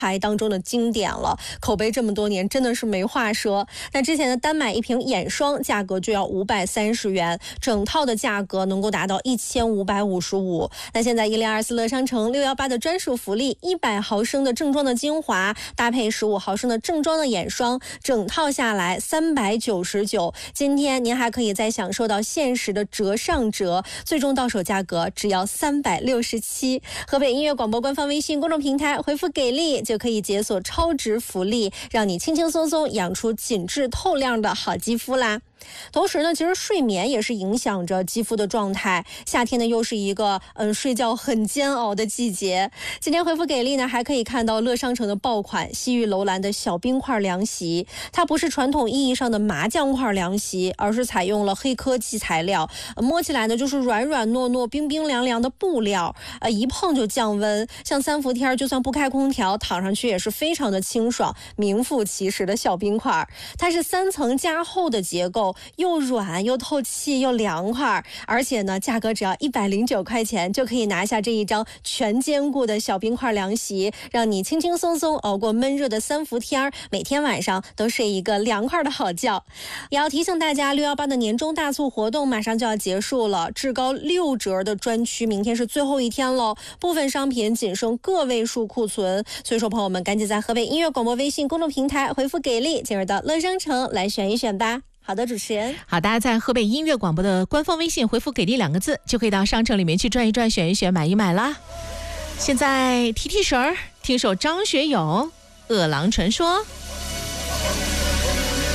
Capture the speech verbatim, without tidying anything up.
牌当中的经典了，口碑这么多年真的是没话说。那之前的单买一瓶眼霜价格就要五百三十元，整套的价格能够达到一千五百五十五。那现在一零二四乐商城六一八的专属福利，一百毫升的正装的精华搭配十五毫升的正装的眼霜，整套下来三百九十九。今天您还可以再享受到限时的折上折，最终到手价格只要三百六十七。河北音乐广播官方微信公众平台回复给力就可以解锁超值福利，让你轻轻松松养出紧致透亮的好肌肤啦。同时呢，其实睡眠也是影响着肌肤的状态。夏天呢，又是一个嗯睡觉很煎熬的季节。今天回复给力呢，还可以看到乐商城的爆款西域楼兰的小冰块凉席，它不是传统意义上的麻酱块凉席，而是采用了黑科技材料，摸起来呢就是软软糯糯、冰冰凉凉的布料，呃，一碰就降温。像三伏天就算不开空调，躺上去也是非常的清爽，名副其实的小冰块。它是三层加厚的结构，又软又透气又凉快，而且呢价格只要一百零九块钱就可以拿下这一张全兼顾的小冰块凉席，让你轻轻松松熬过闷热的三伏天，每天晚上都睡一个凉快的好觉。也要提醒大家，六一八的年终大促活动马上就要结束了，至高六折的专区明天是最后一天喽，部分商品仅剩个位数库存，所以说朋友们赶紧在河北音乐广播微信公众平台回复给力，进入到乐商城来选一选吧。好的，主持人。 好，大家在河北音乐广播的官方微信回复给力两个字，就可以到商城里面去转一转，选一选，买一买啦。现在提提神儿，听首张学友《饿狼传说》。